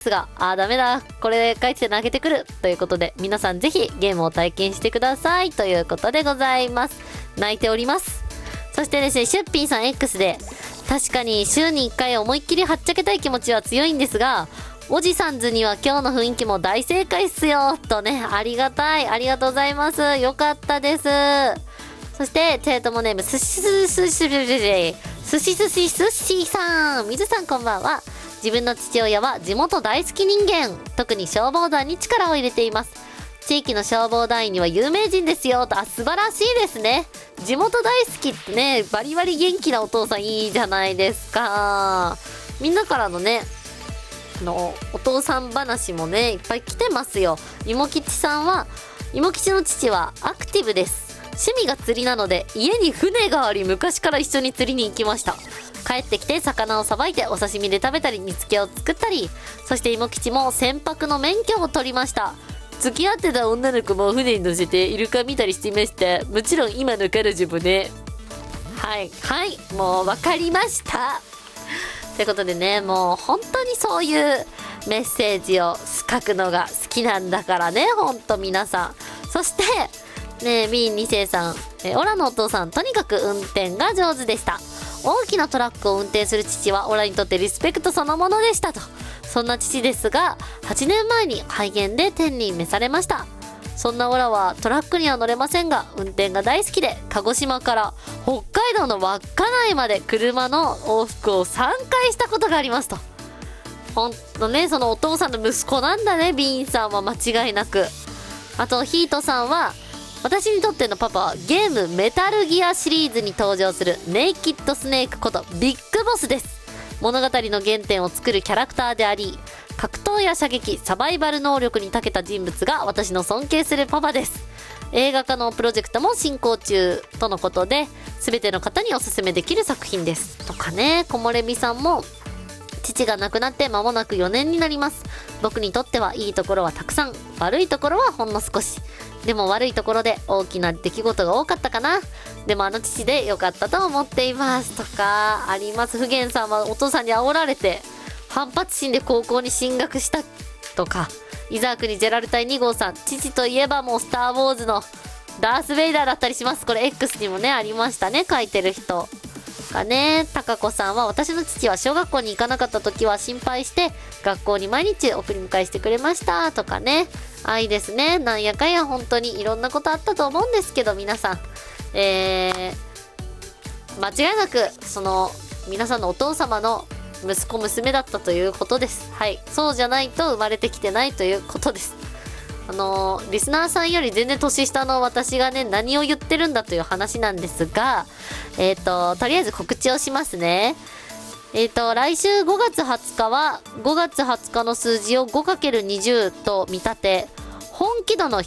が、ダメだ。これ書いて投げてくる。ということで、皆さんぜひゲームを体験してください。ということでございます。泣いております。そしてですね、シュッピーさん X で、確かに週に1回思いっきりはっちゃけたい気持ちは強いんですが、おじさんずには今日の雰囲気も大正解っすよ。とね、ありがたい。ありがとうございます。よかったです。そして、チェートモネーム、すしすしすしすしすしすしさん。みずさんこんばんは。自分の父親は地元大好き人間。特に消防団に力を入れています。地域の消防団員には有名人ですよと。素晴らしいですね。地元大好きってね、バリバリ元気なお父さんいいじゃないですか。みんなからのね、お父さん話もね、いっぱい来てますよ。芋吉さんは、芋吉の父はアクティブです。趣味が釣りなので、家に船があり、昔から一緒に釣りに行きました。帰ってきて魚をさばいてお刺身で食べたり煮付けを作ったり、そして芋吉も船舶の免許を取りました。付き合ってた女の子も船に乗せてイルカ見たりしていました。もちろん今の彼女もね。はいもう分かりました。ということでね、もう本当にそういうメッセージを書くのが好きなんだからね、ほんと皆さん。そしてねえ、ビーン2世さん、オラのお父さんとにかく運転が上手でした。大きなトラックを運転する父はオラにとってリスペクトそのものでしたと。そんな父ですが、8年前に肺炎で天に召されました。そんなオラはトラックには乗れませんが、運転が大好きで、鹿児島から北海道の稚内まで車の往復を3回したことがありますと。ほんとね、そのお父さんの息子なんだね、ビーンさんは間違いなく。あと、ヒートさんは、私にとってのパパはゲームメタルギアシリーズに登場するネイキッドスネークことビッグボスです。物語の原点を作るキャラクターであり、格闘や射撃、サバイバル能力に長けた人物が私の尊敬するパパです。映画化のプロジェクトも進行中とのことで、全ての方におすすめできる作品です。とかね、木漏れ日さんも、父が亡くなって間もなく4年になります。僕にとってはいいところはたくさん、悪いところはほんの少し。でも悪いところで大きな出来事が多かったかな。でもあの父で良かったと思っています。とか、あります。普賢さんはお父さんに煽られて、反発心で高校に進学したとか、伊沢国ジェラル隊2号さん、父といえばもうスター・ウォーズのダース・ベイダーだったりします。これ X にもね、ありましたね。書いてる人。がね、高子さんは、私の父は小学校に行かなかった時は心配して学校に毎日送り迎えしてくれましたとかね。いいですね。なんやかんや本当にいろんなことあったと思うんですけど、皆さん間違いなくその皆さんのお父様の息子娘だったということです。はい、そうじゃないと生まれてきてないということです。リスナーさんより全然年下の私がね、何を言ってるんだという話なんですが、とりあえず告知をしますね。来週5月20日は、5月20日の数字を 5×20 と見立て、本気度の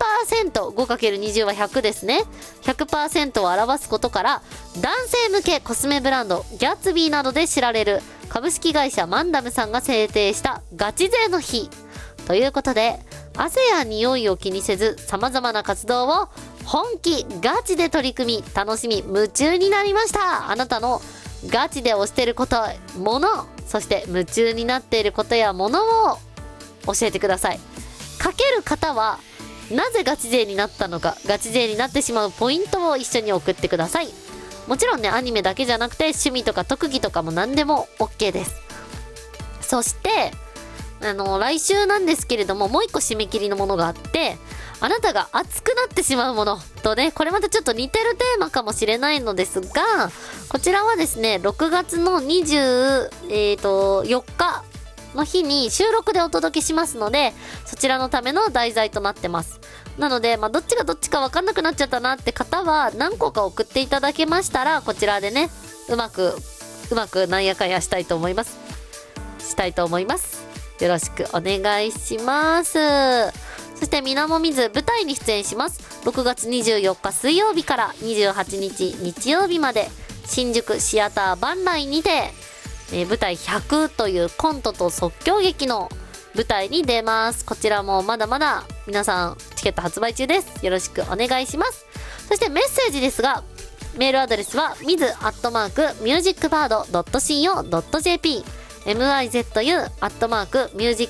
100%、5×20 は100ですね。100% を表すことから、男性向けコスメブランド、ギャッツビーなどで知られる株式会社マンダムさんが制定したガチ勢の日。ということで、汗や匂いを気にせず様々な活動を本気ガチで取り組み、楽しみ夢中になりました。あなたのガチで推していること、もの、そして夢中になっていることやものを教えてください。かける方はなぜガチ勢になったのか、ガチ勢になってしまうポイントを一緒に送ってください。もちろんね、アニメだけじゃなくて趣味とか特技とかも何でも OK です。そして来週なんですけれども、もう一個締め切りのものがあって、あなたが熱くなってしまうものとね、これまたちょっと似てるテーマかもしれないのですが、こちらはですね、6月の24日の日に収録でお届けしますので、そちらのための題材となってます。なので、どっちがどっちか分かんなくなっちゃったなって方は、何個か送っていただけましたら、こちらでね、うまくなんやかんやしたいと思います。よろしくお願いします。そしてみなもみず舞台に出演します。6月24日水曜日から28日日曜日まで新宿シアターバンライにて、舞台100というコントと即興劇の舞台に出ます。こちらもまだまだ皆さんチケット発売中です。よろしくお願いします。そしてメッセージですが、メールアドレスは miz@musicbird.co.jp mizu